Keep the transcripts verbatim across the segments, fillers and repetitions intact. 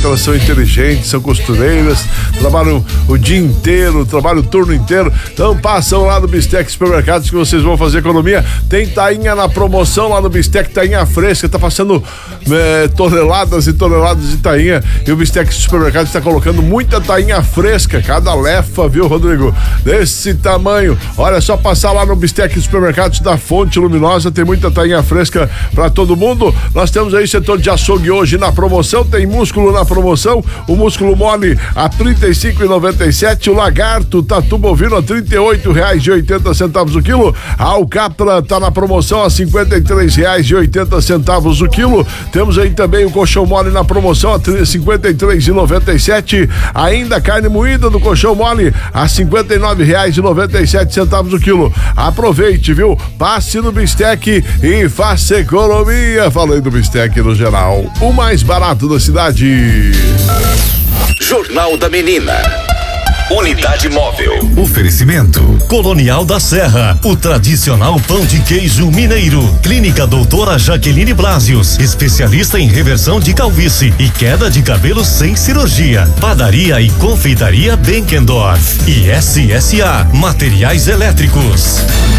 elas são inteligentes, são costureiras, trabalham o dia inteiro, trabalham o turno inteiro. Então passam lá no Bistec Supermercados que vocês vão fazer economia. Tem tainha na promoção lá no Bistec, tainha fresca, tá passando é, toneladas e toneladas de tainha, e o Bistec Supermercados está colocando muita tainha fresca, cada lefa, viu, Rodrigo? Desse tamanho. Olha, só passar lá no Bistec Supermercados da Fonte Luminosa, tem muita tainha fresca pra todo mundo. Nós temos aí setor de açougue hoje na promoção, tem músculo na promoção, o músculo mole a trinta e cinco reais e noventa e sete, o lagarto tatu bovino a trinta e oito reais e oitenta centavos o quilo, a alcatra tá na promoção a cinquenta e três reais e oitenta centavos o quilo. Temos aí também o colchão mole na promoção a cinquenta e três reais e noventa e sete, ainda a carne moída do colchão mole a cinquenta e nove reais e noventa e sete centavos o quilo. Aproveite, viu? Passe no Bistec e faça economia. Falei do Bistec no geral, o mais barato da cidade. Jornal da Menina. Unidade Móvel. Oferecimento Colonial da Serra, o tradicional pão de queijo mineiro. Clínica Doutora Jaqueline Blasius, especialista em reversão de calvície e queda de cabelo sem cirurgia. Padaria e confeitaria Benkendorf e S S A Materiais Elétricos.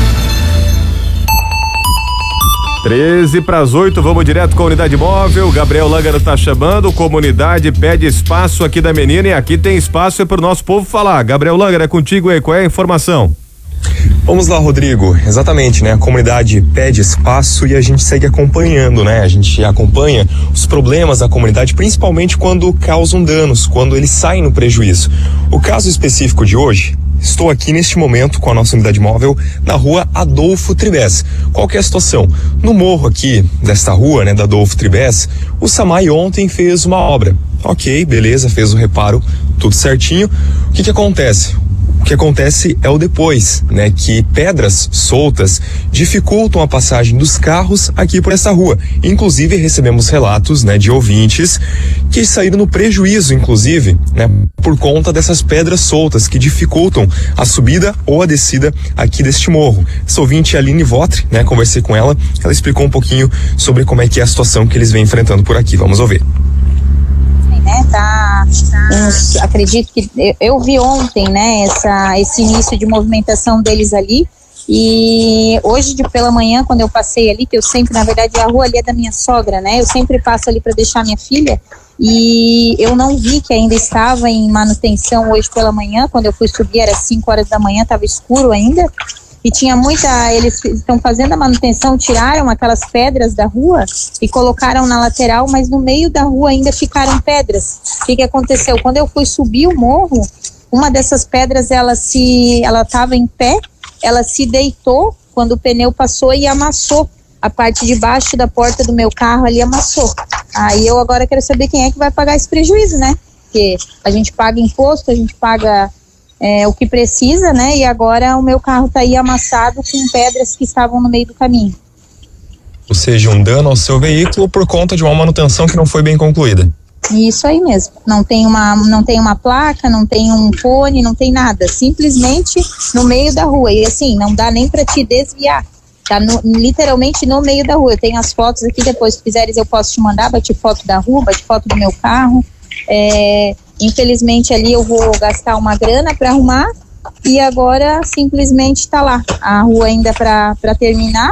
treze para as oito, vamos direto com a unidade móvel. Gabriel Langaro tá chamando, comunidade pede espaço aqui da Menina e aqui tem espaço é pro nosso povo falar. Gabriel Langaro, é contigo aí, qual é a informação? Vamos lá, Rodrigo. Exatamente, né? A comunidade pede espaço e a gente segue acompanhando, né? A gente acompanha os problemas da comunidade, principalmente quando causam danos, quando eles saem no prejuízo. O caso específico de hoje, estou aqui neste momento com a nossa unidade móvel na rua Adolfo Tribes. Qual que é a situação? No morro aqui desta rua, né, da Adolfo Tribes, o SAMAI ontem fez uma obra. Ok, beleza, fez o reparo, tudo certinho. O que que acontece? O que acontece é o depois, né? Que pedras soltas dificultam a passagem dos carros aqui por essa rua. Inclusive recebemos relatos, né, de ouvintes que saíram no prejuízo, inclusive, né, por conta dessas pedras soltas que dificultam a subida ou a descida aqui deste morro. Essa ouvinte é a Aline Votri, né? Conversei com ela, ela explicou um pouquinho sobre como é que é a situação que eles vêm enfrentando por aqui. Vamos ouvir. Né, tá, uns, acredito que eu, eu vi ontem, né, essa, esse início de movimentação deles ali, e hoje de pela manhã, quando eu passei ali, que eu sempre, na verdade, a rua ali é da minha sogra, né, eu sempre passo ali para deixar minha filha, e eu não vi que ainda estava em manutenção hoje pela manhã. Quando eu fui subir era cinco horas da manhã, estava escuro ainda, e tinha muita, eles estão fazendo a manutenção, tiraram aquelas pedras da rua e colocaram na lateral, mas no meio da rua ainda ficaram pedras. O que que aconteceu? Quando eu fui subir o morro, uma dessas pedras, ela se, ela estava em pé, ela se deitou quando o pneu passou e amassou a parte de baixo da porta do meu carro ali, amassou. Aí eu agora quero saber quem é que vai pagar esse prejuízo, né? Porque a gente paga imposto, a gente paga É, o que precisa, né? E agora o meu carro tá aí amassado com pedras que estavam no meio do caminho. Ou seja, um dano ao seu veículo por conta de uma manutenção que não foi bem concluída. Isso aí mesmo. Não tem uma, não tem uma placa, não tem um cone, não tem nada. Simplesmente no meio da rua. E assim, não dá nem para te desviar. Tá no, literalmente no meio da rua. Eu tenho as fotos aqui, depois se quiseres eu posso te mandar, bate foto da rua, bate foto do meu carro. É... Infelizmente ali eu vou gastar uma grana para arrumar e agora simplesmente está lá. A rua ainda para para terminar.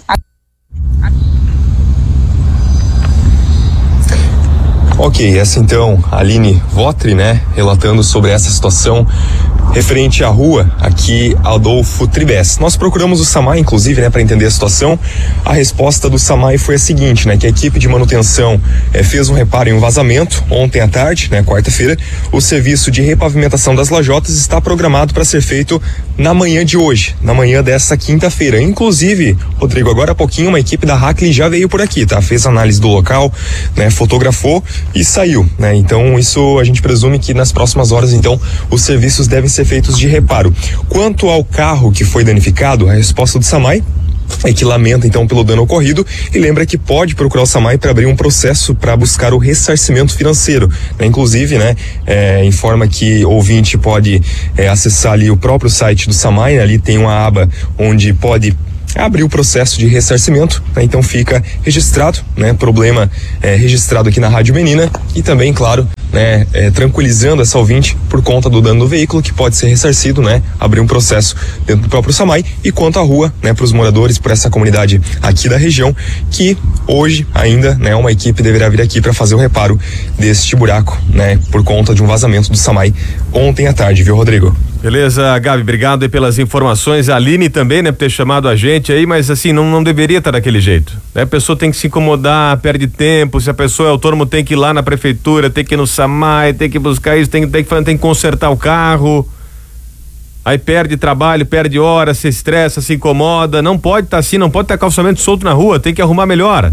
Ok, essa então, a Aline Votri, né, relatando sobre essa situação referente à rua aqui, Adolfo Tribes. Nós procuramos o SAMAI, inclusive, né, para entender a situação. A resposta do SAMAI foi a seguinte, né, que a equipe de manutenção eh, fez um reparo em um vazamento ontem à tarde, né, quarta-feira. O serviço de repavimentação das lajotas está programado para ser feito na manhã de hoje, na manhã dessa quinta-feira. Inclusive, Rodrigo, agora há pouquinho uma equipe da Hackley já veio por aqui, tá? Fez análise do local, né, fotografou e saiu, né? Então isso a gente presume que nas próximas horas, então, os serviços devem ser feitos de reparo. Quanto ao carro que foi danificado, a resposta do SAMAI é que lamenta então pelo dano ocorrido e lembra que pode procurar o SAMAI para abrir um processo para buscar o ressarcimento financeiro, né? Inclusive, né, é, informa que o ouvinte pode é, acessar ali o próprio site do SAMAI, né? Ali tem uma aba onde pode abrir o processo de ressarcimento, né? Então fica registrado, né? Problema é, registrado aqui na Rádio Menina e também, claro, né, é, tranquilizando essa ouvinte por conta do dano do veículo, que pode ser ressarcido, né, abrir um processo dentro do próprio SAMAI. E quanto à rua, né, para os moradores, por essa comunidade aqui da região, que hoje ainda, né, uma equipe deverá vir aqui para fazer o reparo deste buraco, né, por conta de um vazamento do SAMAI ontem à tarde, viu, Rodrigo? Beleza, Gabi, obrigado aí pelas informações. A Aline também, né, por ter chamado a gente aí, mas assim, não, não deveria estar daquele jeito. Né? A pessoa tem que se incomodar, perde tempo. Se a pessoa é autônomo, tem que ir lá na prefeitura, tem que ir no SAMAI, tem que buscar isso, tem, tem, que, tem que consertar o carro. Aí perde trabalho, perde hora, se estressa, se incomoda. Não pode estar assim, não pode estar calçamento solto na rua, tem que arrumar melhor.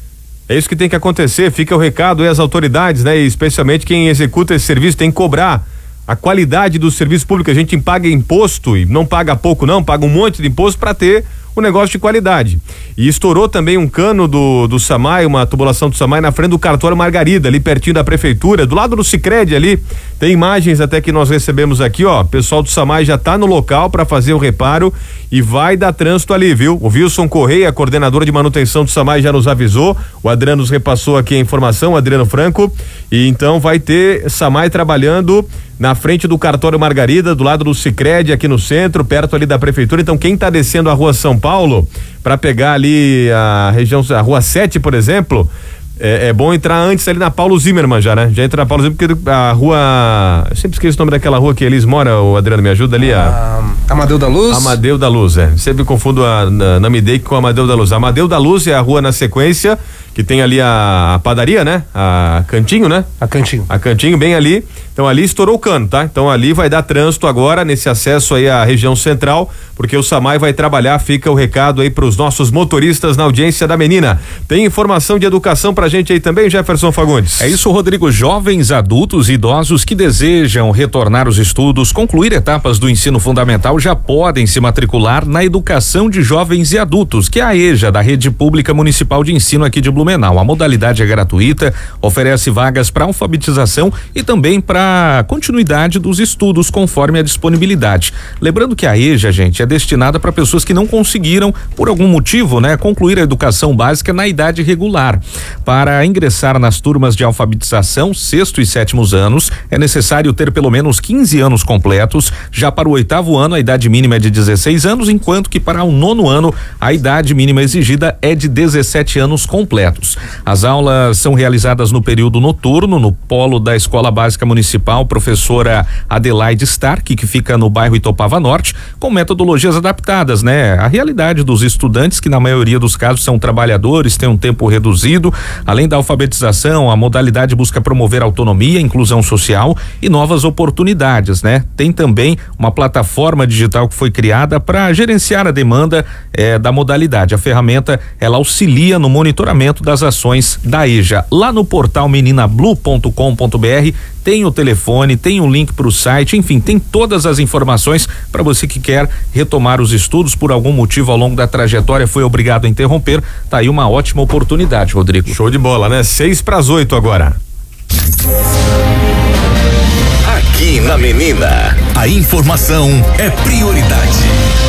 É isso que tem que acontecer. Fica o recado aí às autoridades, né? E especialmente quem executa esse serviço tem que cobrar a qualidade do serviço público. A gente paga imposto e não paga pouco não, paga um monte de imposto para ter um negócio de qualidade. E estourou também um cano do, do SAMAI, uma tubulação do SAMAI na frente do cartório Margarida, ali pertinho da prefeitura, do lado do Sicredi ali. Tem imagens até que nós recebemos aqui, ó. O pessoal do SAMAI já tá no local para fazer o reparo e vai dar trânsito ali, viu? O Wilson Correia, coordenador de manutenção do SAMAI, já nos avisou. O Adriano nos repassou aqui a informação, o Adriano Franco. E então vai ter SAMAI trabalhando na frente do cartório Margarida, do lado do Sicredi, aqui no centro, perto ali da prefeitura. Então quem tá descendo a rua São Paulo para pegar ali a região, a rua sete, por exemplo, é, é bom entrar antes ali na Paulo Zimmermann já, né? Já entra na Paulo Zimmermann, porque a rua, eu sempre esqueço o nome daquela rua que eles moram, o Adriano me ajuda ali, a... Amadeu da Luz? Amadeu da Luz, é. Sempre confundo a Namidei com a Amadeu da Luz. A Amadeu da Luz é a rua na sequência, que tem ali a, a padaria, né? A Cantinho, né? A Cantinho. A Cantinho, bem ali. Então ali estourou o cano, tá? Então ali vai dar trânsito agora nesse acesso aí à região central, porque o SAMAI vai trabalhar. Fica o recado aí pros nossos motoristas na audiência da Menina. Tem informação de educação pra gente aí também, Jefferson Fagundes? É isso, Rodrigo. Jovens, adultos e idosos que desejam retornar aos estudos, concluir etapas do ensino fundamental, já podem se matricular na Educação de Jovens e Adultos, que é a EJA da Rede Pública Municipal de Ensino aqui de Blumenau. A modalidade é gratuita, oferece vagas para alfabetização e também para continuidade dos estudos conforme a disponibilidade. Lembrando que a EJA, gente, é destinada para pessoas que não conseguiram, por algum motivo, né, concluir a educação básica na idade regular. Para ingressar nas turmas de alfabetização, sexto e sétimos anos, é necessário ter pelo menos quinze anos completos. Já para o oitavo ano, a idade mínima é de dezesseis anos, enquanto que para o nono ano, a idade mínima exigida é de dezessete anos completos. As aulas são realizadas no período noturno, no polo da Escola Básica Municipal Professora Adelaide Stark, que fica no bairro Itopava Norte, com metodologias adaptadas, né? A realidade dos estudantes, que na maioria dos casos são trabalhadores, têm um tempo reduzido. Além da alfabetização, a modalidade busca promover autonomia, inclusão social e novas oportunidades, né? Tem também uma plataforma digital que foi criada para gerenciar a demanda eh, da modalidade. A ferramenta, ela auxilia no monitoramento das ações da EJA. Lá no portal menina blue ponto com ponto br tem o telefone, tem um link para o site, enfim, tem todas as informações para você que quer retomar os estudos, por algum motivo ao longo da trajetória foi obrigado a interromper. Tá aí uma ótima oportunidade, Rodrigo. Show de bola, né? Seis para as oito agora. Aqui na Menina, a informação é prioridade.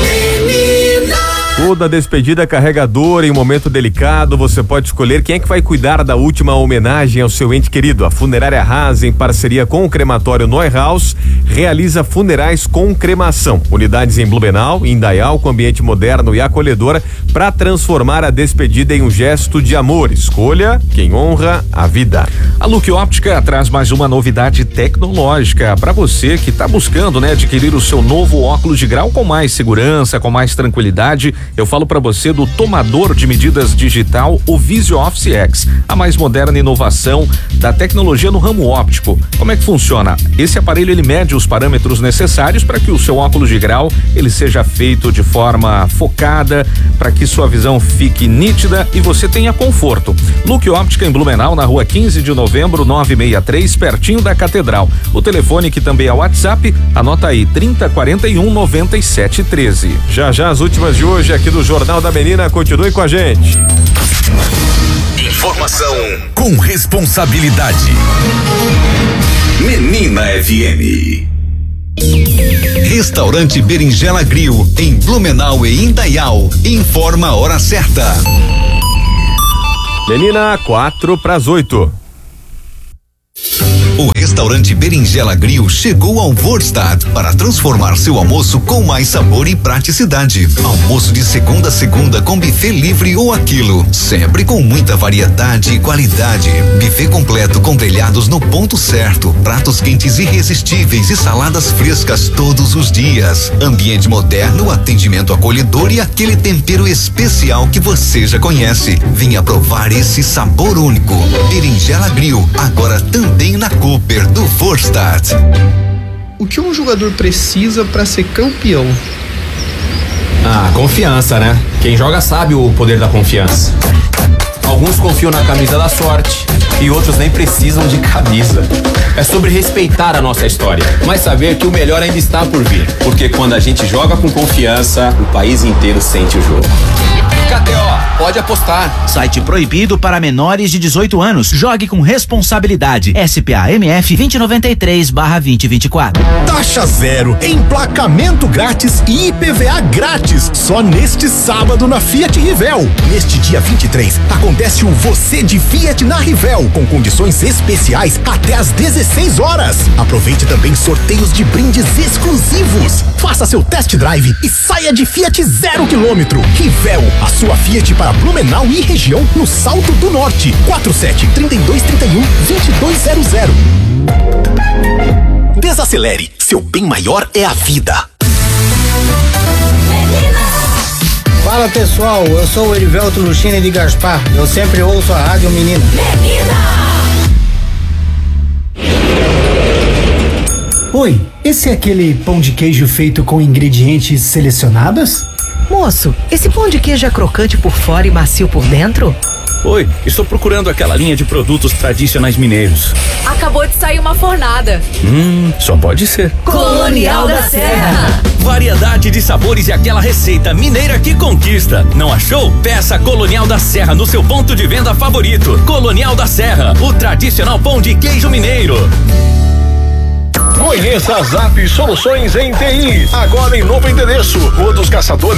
Toda despedida carregadora em um momento delicado, você pode escolher quem é que vai cuidar da última homenagem ao seu ente querido. A Funerária Haas, em parceria com o crematório Neuhaus, realiza funerais com cremação. Unidades em Blumenau, Indaial, com ambiente moderno e acolhedor para transformar a despedida em um gesto de amor. Escolha quem honra a vida. A Look Óptica traz mais uma novidade tecnológica para você que está buscando, né, adquirir o seu novo óculos de grau com mais segurança, com mais tranquilidade. Eu falo para você do tomador de medidas digital, o Visio Office X, a mais moderna inovação da tecnologia no ramo óptico. Como é que funciona? Esse aparelho, ele mede os parâmetros necessários para que o seu óculos de grau ele seja feito de forma focada, para que sua visão fique nítida e você tenha conforto. Look Óptica em Blumenau, na rua quinze de novembro, novecentos e sessenta e três, pertinho da Catedral. O telefone, que também é o WhatsApp, anota aí, trinta, quarenta e um, noventa e sete, treze. Já já as últimas de hoje aqui do Jornal da Menina, continue com a gente. Informação com responsabilidade. Menina F M. Restaurante Berinjela Grill, em Blumenau e Indaial, informa a hora certa. Menina, quatro para as oito. O restaurante Berinjela Grill chegou ao Vorstadt para transformar seu almoço com mais sabor e praticidade. Almoço de segunda a segunda com buffet livre ou aquilo, sempre com muita variedade e qualidade. Buffet completo com grelhados no ponto certo, pratos quentes irresistíveis e saladas frescas todos os dias. Ambiente moderno, atendimento acolhedor e aquele tempero especial que você já conhece. Venha provar esse sabor único. Berinjela Grill, agora também na Cooper do Vorstadt. O que um jogador precisa para ser campeão? Ah, confiança, né? Quem joga sabe o poder da confiança. Alguns confiam na camisa da sorte e outros nem precisam de camisa. É sobre respeitar a nossa história, mas saber que o melhor ainda está por vir. Porque quando a gente joga com confiança, o país inteiro sente o jogo. K T O, pode apostar. Site proibido para menores de dezoito anos. Jogue com responsabilidade. S P A M F vinte noventa e três barra vinte vinte e quatro. Taxa zero, emplacamento grátis e I P V A grátis. Só neste sábado na Fiat Rivel. Neste dia vinte e três, acontece o Você de Fiat na Rivel, com condições especiais até às dezesseis horas. Aproveite também sorteios de brindes exclusivos. Faça seu test drive e saia de Fiat zero quilômetro. Rivel, a sua Fiat para Blumenau e região no Salto do Norte. quatro sete, trinta e dois, trinta e um, vinte e dois zero zero. Desacelere, seu bem maior é a vida. Fala pessoal, eu sou o Erivelto Luchini de Gaspar. Eu sempre ouço a Rádio Menina. Menina! Oi, esse é aquele pão de queijo feito com ingredientes selecionados? Moço, esse pão de queijo é crocante por fora e macio por dentro? Oi, estou procurando aquela linha de produtos tradicionais mineiros. Acabou de sair uma fornada. Hum, só pode ser. Colonial da Serra. Variedade de sabores e aquela receita mineira que conquista. Não achou? Peça Colonial da Serra no seu ponto de venda favorito. Colonial da Serra, o tradicional pão de queijo mineiro. Conheça a Zap Soluções em T I. Agora em novo endereço, Rua dos Caçadores.